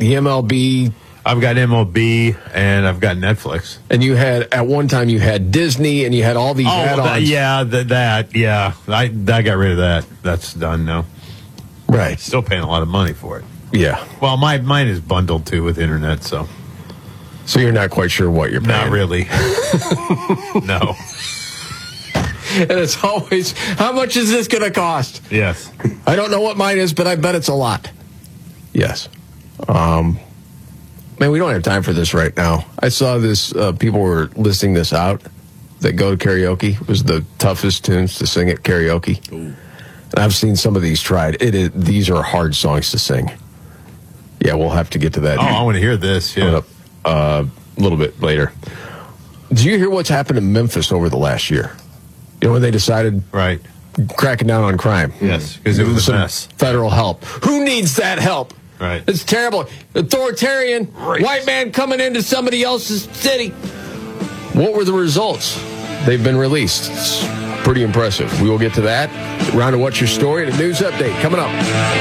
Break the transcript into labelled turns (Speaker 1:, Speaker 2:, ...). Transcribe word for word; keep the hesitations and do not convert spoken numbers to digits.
Speaker 1: the M L B.
Speaker 2: I've got M L B and I've got Netflix.
Speaker 1: And you had, at one time, you had Disney and you had all these
Speaker 2: oh,
Speaker 1: add-ons.
Speaker 2: That, yeah, that, that, yeah. I, I got rid of that. That's done now.
Speaker 1: Right.
Speaker 2: Still paying a lot of money for it.
Speaker 1: Yeah.
Speaker 2: Well, my mine is bundled, too, with internet, so.
Speaker 1: So you're not quite sure what you're paying?
Speaker 2: Not really. No.
Speaker 1: And it's always, how much is this going to cost?
Speaker 2: Yes.
Speaker 1: I don't know what mine is, but I bet it's a lot. Yes. Um, man, we don't have time for this right now. I saw this, uh, people were listing this out, that Go to Karaoke. It was the toughest tunes to sing at karaoke. Ooh. And I've seen some of these tried. It is, these are hard songs to sing. Yeah, we'll have to get to that.
Speaker 2: Oh, I want to hear this, yeah.
Speaker 1: Up, uh, a little bit later. Did you hear what's happened in Memphis over the last year? You know, when they decided
Speaker 2: right
Speaker 1: cracking down on crime.
Speaker 2: Yes, because it was a mess.
Speaker 1: Federal help. Who needs that help?
Speaker 2: Right.
Speaker 1: It's terrible. Authoritarian, right. White man coming into somebody else's city. What were the results? They've been released. It's pretty impressive. We will get to that. Round of What's Your Story and a news update coming up.